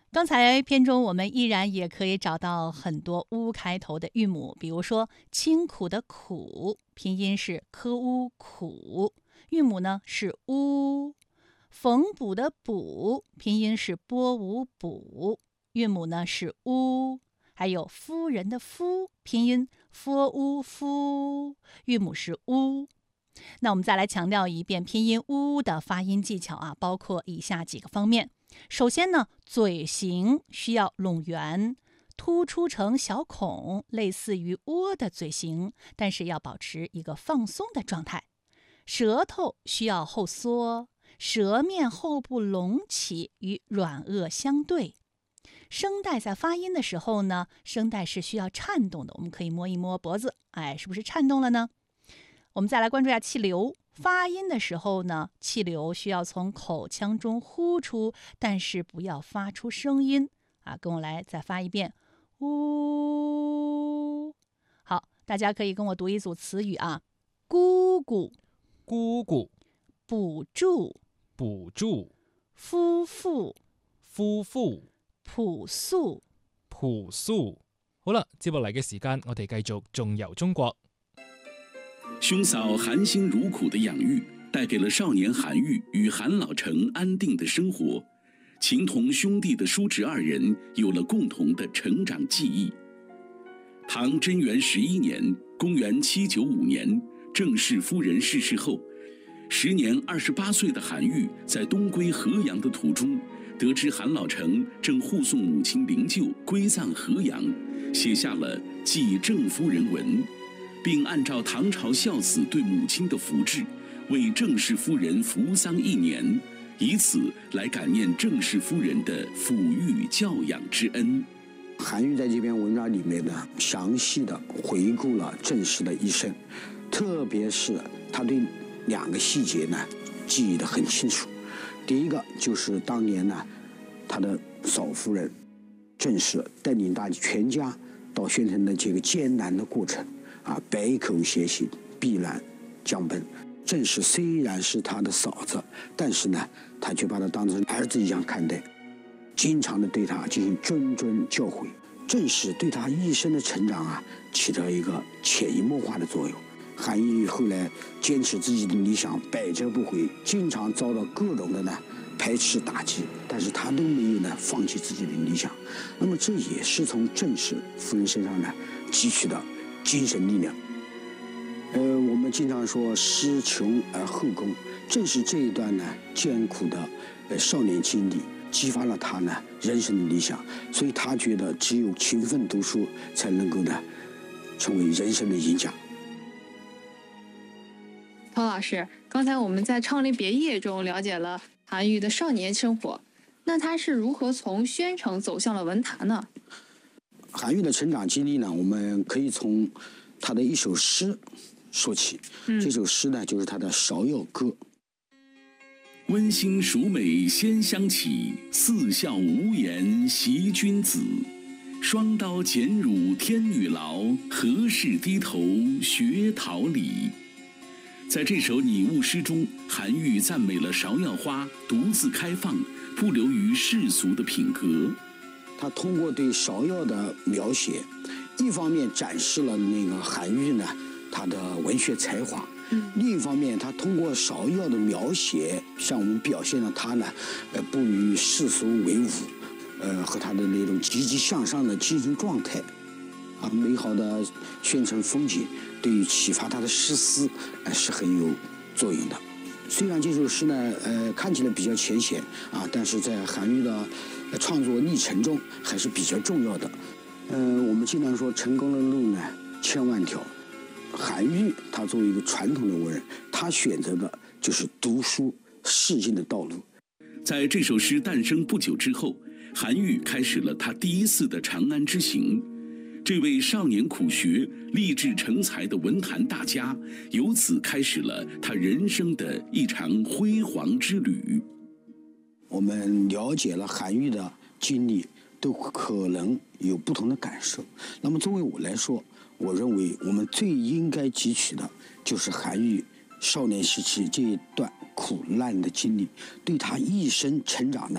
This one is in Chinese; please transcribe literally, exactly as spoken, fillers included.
刚才片中我们依然也可以找到很多乌开头的韵母，比如说清苦的苦，拼音是科乌苦，韵母呢是乌；缝补的补，拼音是波无补，韵母呢是乌；还有夫人的夫，拼音 f u 夫，韵母是乌。那我们再来强调一遍拼音乌的发音技巧啊，包括以下几个方面。首先呢，嘴型需要拢圆，突出成小孔，类似于窝的嘴型，但是要保持一个放松的状态。舌头需要后缩，舌面后部隆起，与软腭相对。声带在发音的时候呢，声带是需要颤动的，我们可以摸一摸脖子，哎，是不是颤动了呢？我们再来关注一下气流。发音的时候呢，气流需要从口腔中呼出，但是不要发出声音啊。跟我来再发一遍，呜。好，大家可以跟我读一组词语啊：姑姑、 姑姑、 补助、 補助、 夫婦、 夫婦、 樸素、 樸素。好啦，接落嚟嘅時間，我哋繼續仲遊中國。 兄嫂含辛茹苦的养育，带给了少年韩愈与韩老成安定的生活。情同兄弟的叔侄二人有了共同的成长记忆。唐贞元十一年（公元七九五年），郑氏夫人逝世后，时年二十八岁的韩愈在东归河阳的途中，得知韩老成正护送母亲灵柩归葬河阳，写下了《祭郑夫人文》。并按照唐朝孝子对母亲的福祉，为郑氏夫人服丧一年，以此来感念郑氏夫人的抚育教养之恩。 韩愈在这篇文章里面呢，详细的回顾了郑氏的一生，特别是他对两个细节呢记忆得很清楚。第一个就是当年呢，他的嫂夫人郑氏带领大全家到宣城的这个艰难的过程。啊，百口偕行，避难将奔。郑氏虽然是他的嫂子，但是呢，他却把他当成儿子一样看待，经常的对他进行谆谆教诲。郑氏对他一生的成长啊，起到一个潜移默化的作用。韩愈后来坚持自己的理想，百折不回，经常遭到各种的呢排斥打击，但是他都没有呢放弃自己的理想。那么这也是从郑氏夫人身上呢汲取的精神力量。呃，我们经常说失穷而后功，正是这一段呢艰苦的呃少年经历，激发了他呢人生的理想，所以他觉得只有勤奋读书才能够呢成为人生的赢家。 陶老师，刚才我们在《畅临别业》中了解了韩愈的少年生活，那他是如何从宣城走向了文坛呢？ 韩愈的成长经历呢，我们可以从他的一首诗说起。嗯、这首诗呢，就是他的《芍药歌》。 温馨淑美先香起，四孝无言习君子。双刀剪乳天女劳，何事低头学桃李。在这首拟物诗中，韩愈赞美了芍药花独自开放，不流于世俗的品格。 他通过对芍药的描写，一方面展示了那个韩愈呢他的文学才华，嗯、另一方面他通过芍药的描写，向我们表现了他呢，呃，不与世俗为伍，呃，和他的那种积极向上的精神状态，啊，美好的宣城风景，对于启发他的诗思，呃，是很有作用的。虽然这首诗呢，呃，看起来比较浅显啊，但是在韩愈的创作历程中还是比较重要的。呃，我们经常说成功的路呢千万条，韩愈他作为一个传统的文人，他选择的就是读书仕进的道路。 在这首诗诞生不久之后，韩愈开始了他第一次的长安之行。这位少年苦学、立志成才的文坛大家，由此开始了他人生的一场辉煌之旅。 我们了解了韩愈的经历，都可能有不同的感受。那么作为我来说，我认为我们最应该汲取的就是韩愈少年时期这一段苦难的经历，对他一生成长的